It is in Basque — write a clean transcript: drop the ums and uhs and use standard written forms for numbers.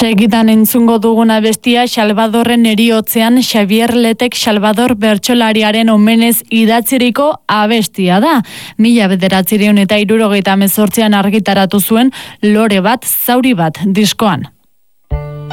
Segidan entzungo duguna bestia Salvadorren eriotzean Xavier Letek Salvador bertsolariaren omenez idatziriko abestia da. 1978an argitaratu zuen Lore bat, zauri bat diskoan.